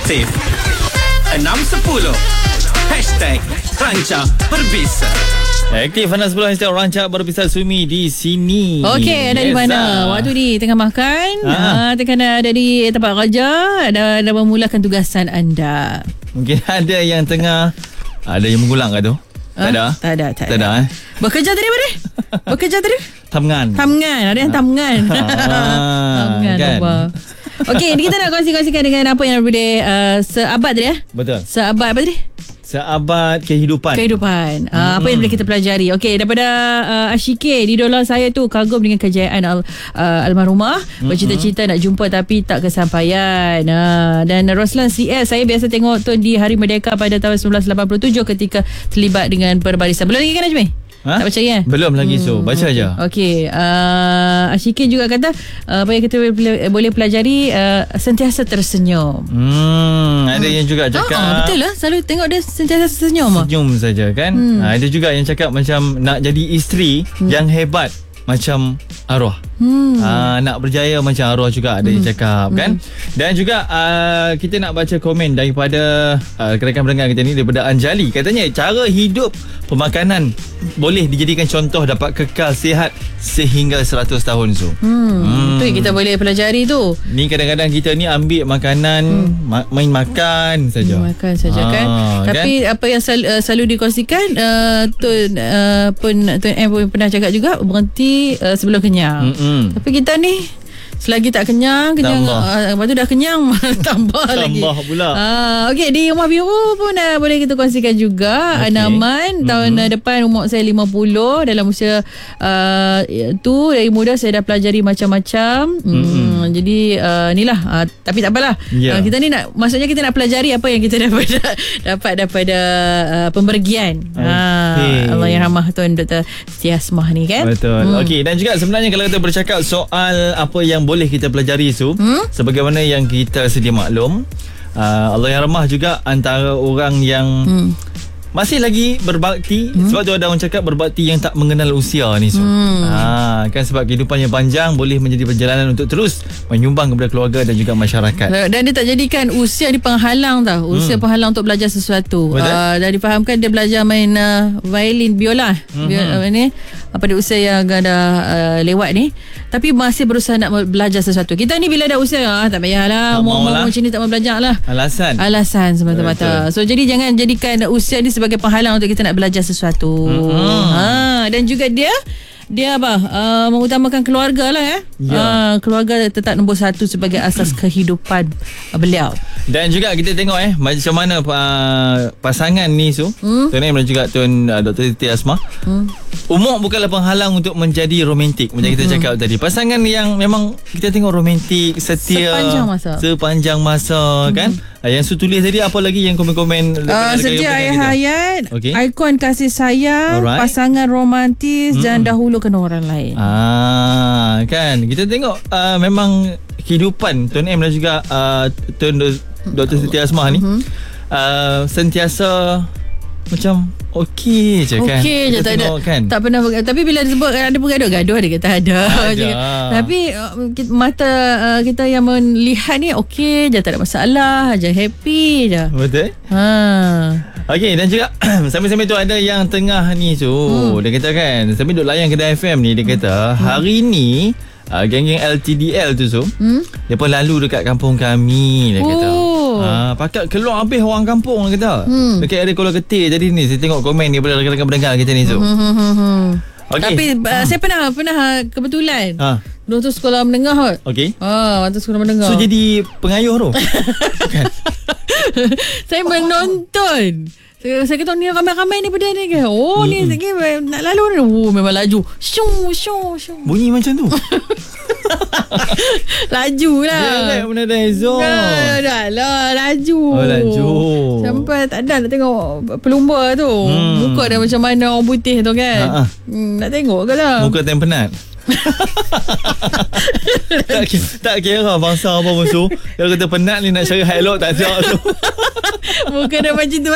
Aktif 610 #Ranca Berbisa. Aktif anda 10 hashtag Rancak Berpisah Sumi di sini. Okey, ada di mana? Waktu ni tengah makan, tengah ada di tempat kerja, dah memulakan tugasan anda. Mungkin ada yang tengah, ada yang mengulang ke tu? Tak ada. Tak ada. Bekerja tadi apa dia? Bekerja tadi? Tamngan. Ada yang tamngan. Tamngan kan? apa? Okey, ni kita nak kongsikan dengan apa yang boleh seabad tadi Betul. Seabad apa tadi? Seabad kehidupan. Apa yang boleh kita pelajari? Okey, daripada Ashike, idola saya tu kagum dengan kejayaan almarhumah, bercita-cita nak jumpa tapi tak kesampaian. Dan Roslan CS, saya biasa tengok tu di Hari Merdeka pada tahun 1987 ketika terlibat dengan perbarisan. Belum lagi kan Najmi? Tak baca kan? Belum lagi, so baca aja. Okey, Ashike juga kata apa yang kita boleh pelajari, sentiasa tersenyum. Ada yang juga cakap betul lah, selalu tengok dia sentiasa tersenyum. Senyum saja kan. Ada juga yang cakap macam nak jadi isteri yang hebat macam arwah. Nak berjaya macam arwah juga ada yang cakap kan. Dan juga kita nak baca komen daripada rakan pendengar kita ni, daripada Anjali. Katanya cara hidup pemakanan boleh dijadikan contoh dapat kekal sihat sehingga 100 tahun tu. Tu yang kita boleh pelajari tu. Ni kadang-kadang kita ni ambil makanan main makan saja. Makan saja kan. Tapi apa yang selalu dikongsikan, Tun M pun pernah cakap juga, berhenti sebelum kenyang. Tapi kita ni selagi tak kenyang lepas tu dah kenyang tambah lagi pula. Okey, di Rumah Biru pun boleh kita kongsikan juga. Naman tahun depan umur saya 50. Dalam usia tu dari muda saya dah pelajari macam-macam. Jadi inilah, tapi tak apalah. Kita ni maksudnya kita nak pelajari apa yang kita dapat daripada pembergian. Allahyarhamah Tuan Dr. Setiasmah ni kan. Betul. Okey, dan juga sebenarnya kalau kita bercakap soal apa yang boleh kita pelajari tu, sebagaimana yang kita sedia maklum, Allahyarhamah juga antara orang yang masih lagi berbakti. Sebab tu ada orang cakap berbakti yang tak mengenal usia ni kan, sebab kehidupan yang panjang boleh menjadi perjalanan untuk terus menyumbang kepada keluarga dan juga masyarakat. Dan dia tak jadikan usia ni penghalang tau. Usia penghalang untuk belajar sesuatu. Dan difahamkan dia belajar main violin, biola ni pada usia yang dah lewat ni, tapi masih berusaha nak belajar sesuatu. Kita ni bila dah usia tak payahlah, umur macam ni tak mau belajar lah. Alasan semata-mata. So jadi jangan jadikan usia ni sebagai penghalang untuk kita nak belajar sesuatu. Dan juga dia mengutamakan keluarga lah keluarga tetap nombor satu sebagai asas kehidupan beliau. Dan juga kita tengok macam mana pasangan ni Tuan dan juga Tuan Dr. Setiasmah, umur bukanlah penghalang untuk menjadi romantik. Macam kita cakap tadi, pasangan yang memang kita tengok romantik, setia sepanjang masa kan. Yang Su tulis tadi, apa lagi yang komen-komen setia ayah hayat, ikon kasih sayang, pasangan romantis dan dahulukan orang lain. Kan kita tengok memang kehidupan Tuan M dan juga Tuan Dr. Setiasmah ni sentiasa macam okey je kan. Okey je, tak pernah tapi bila disebut ada bergaduh-gaduh, dia kata ada. Tapi mata kita yang melihat ni okey je, tak ada masalah je, happy je. Betul. Okey, dan juga sambil-sambil tu ada yang tengah ni dia kata kan, sambil duk layan Kedai FM ni, dia kata hari ni geng-geng LTDL tu dia pun lalu dekat kampung kami, dia kata. Pakat keluar habis orang kampung, dia kata. Dekat area Kuala Ketir tadi ni, saya tengok komen ni daripada rakan-rakan pendengar kita ni Tapi saya pernah kebetulan waktu sekolah menengah waktu sekolah menengah. So jadi pengayuh tu. Saya menonton. Saya kata ni ramai-ramai ni pada ni ke. Ni lagi nak lalu ni. Memang laju. Syung. Bunyi macam tu. Laju lah. Benda dah Ezor. Dah lah, laju. Laju. Sampai tak ada nak tengok pelumba tu. Muka dia macam mana orang putih tu kan. Nak tengok ke lah. Muka time penat. tak kira bangsa apa pun kalau kata penat ni nak cari elok tak siap muka dah macam tu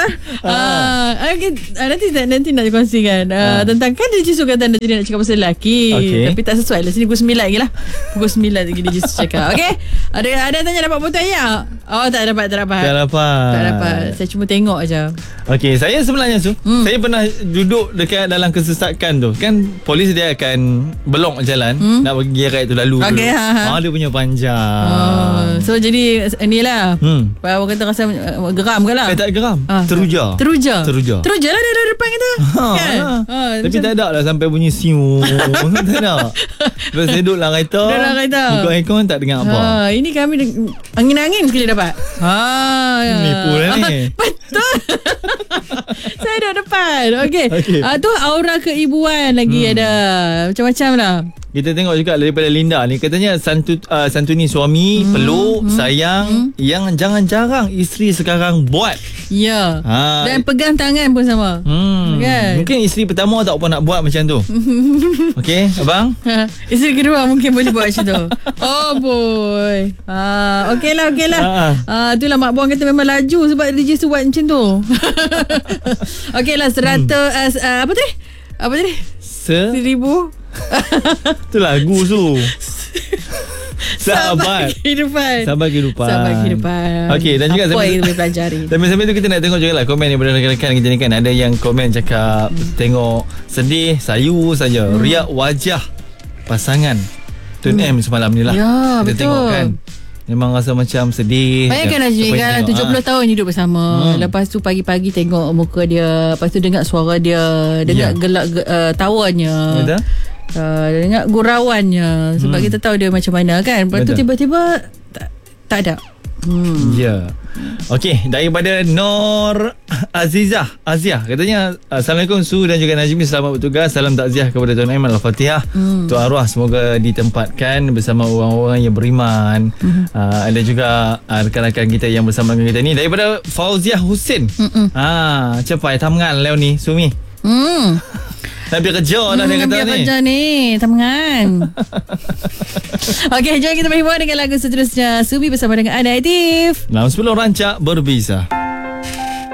nanti nak kongsikan tentang, kan dia Jisu kata nanti dia nak cakap pasal lelaki, tapi tak sesuai lah. Sini pukul 9 lagi lah, pukul 9 lagi dia Jisu cakap. Ada tanya dapat botol ya. Oh, tak dapat. Tak dapat. Saya cuma tengok aja. Okey, saya sebenarnya saya pernah duduk dekat dalam kesesakan tu. Kan polis dia akan belok jalan nak bagi rakyat tu lalu. Okay, dia punya panjang. So jadi inilah. Orang kata rasa geram ke lah? Tak geram. Teruja lah dia dari depan kita. Kan? Tapi tak ada lah sampai bunyi siu. Tak ada. Lepas saya duduk dalam kereta. Buka aircon tak dengar apa. Ini kami angin-angin sekali dapat. Nipu lah ni. Betul. Saya duduk depan. Okey. Tu aura keibuan lagi ada. Macam-macam lah. Kita tengok juga daripada Linda ni. Katanya santuni suami, peluk, sayang. Yang jarang isteri sekarang buat. Ya. Dan pegang tangan pun sama. Kan? Mungkin isteri pertama tak apa nak buat macam tu. Okey, abang? Isteri kedua mungkin boleh buat macam tu. Oh boy. Okey lah. Itulah mak buang kata memang laju sebab DJ tu buat macam tu. Okey lah 100 apa tadi? 1000. Tu lagu tu. Sahabat kehidupan. Okey, dan juga apa yang kita boleh pelajari. Sambil tu kita nak tengok juga lah komen daripada rakan-rakan kita ni kan. Ada yang komen cakap tengok sedih, sayu saja. Riak wajah pasangan Tun M semalam ni lah. Ya, kita betul. Tengok kan. Memang rasa macam sedih. Bayangkan Najmi 70 tahun hidup bersama. Lepas tu pagi-pagi tengok muka dia, lepas tu dengar suara dia, dengar gelak tawanya. Betul? Dengar gurauannya. Sebab kita tahu dia macam mana kan. Lepas tu tiba-tiba tak ada. Ya. Okey, daripada Nur Aziah katanya Assalamualaikum Su dan juga Najmi, selamat bertugas. Salam takziah kepada Tuan Aiman Al-Fatihah. Untuk arwah semoga ditempatkan bersama orang-orang yang beriman. Ada juga rakan-rakan kita yang bersama dengan kita ni daripada Fauziah Husin. Cepat tamngan leo ni Sumi. Nak pergi kerja dah dia kata ni. Kerja ni tamngan. Okey, jom kita berhibur dengan lagu seterusnya. Sumi bersama dengan Anaif. 6.10 rancak berbeza.